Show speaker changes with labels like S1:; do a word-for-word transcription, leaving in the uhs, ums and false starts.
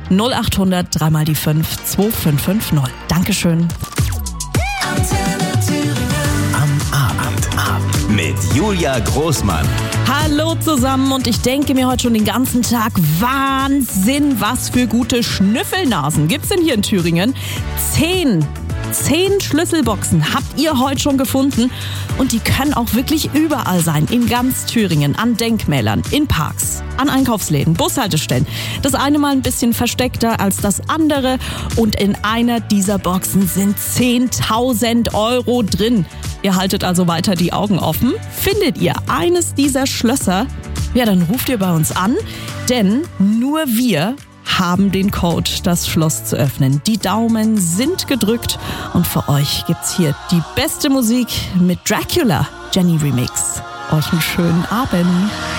S1: null acht hundert drei mal die fünf zwei fünf fünf null. Dankeschön.
S2: Am Abend ab mit Julia Großmann.
S1: Hallo zusammen und ich denke mir heute schon den ganzen Tag, Wahnsinn, was für gute Schnüffelnasen gibt's denn hier in Thüringen? Zehn, zehn Schlüsselboxen habt ihr heute schon gefunden und die können auch wirklich überall sein, in ganz Thüringen, an Denkmälern, in Parks, an Einkaufsläden, Bushaltestellen. Das eine mal ein bisschen versteckter als das andere und in einer dieser Boxen sind zehntausend Euro drin. Ihr haltet also weiter die Augen offen. Findet ihr eines dieser Schlösser, ja, dann ruft ihr bei uns an, denn nur wir haben den Code, das Schloss zu öffnen. Die Daumen sind gedrückt und für euch gibt's hier die beste Musik mit Dracula, Jenny Remix. Euch einen schönen Abend.